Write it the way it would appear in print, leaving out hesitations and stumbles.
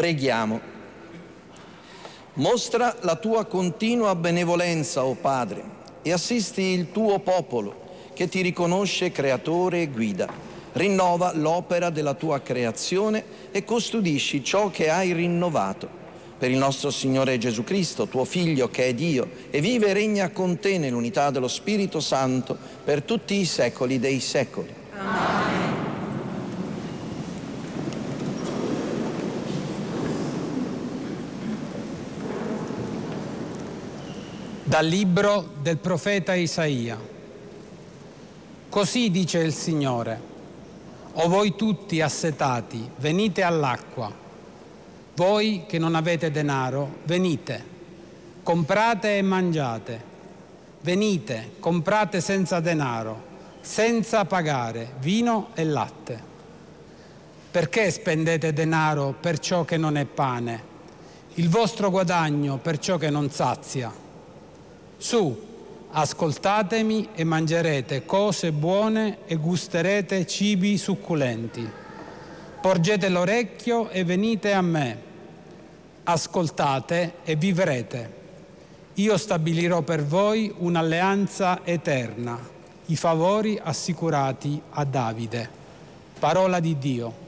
Preghiamo. Mostra la tua continua benevolenza, o Padre, e assisti il tuo popolo che ti riconosce creatore e guida. Rinnova l'opera della tua creazione e custodisci ciò che hai rinnovato. Per il nostro Signore Gesù Cristo, tuo Figlio che è Dio e vive e regna con te nell'unità dello Spirito Santo per tutti i secoli dei secoli. Amen. Dal libro del profeta Isaia. Così dice il Signore: o voi tutti assetati, venite all'acqua. Voi che non avete denaro, venite, comprate e mangiate. Venite, comprate senza denaro, senza pagare vino e latte. Perché spendete denaro per ciò che non è pane, il vostro guadagno per ciò che non sazia? Su, ascoltatemi e mangerete cose buone e gusterete cibi succulenti. Porgete l'orecchio e venite a me. Ascoltate e vivrete. Io stabilirò per voi un'alleanza eterna, i favori assicurati a Davide. Parola di Dio.